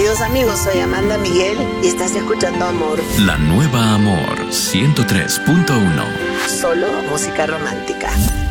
Queridos amigos, soy Amanda Miguel y estás escuchando Amor. La nueva Amor 103.1. Solo música romántica.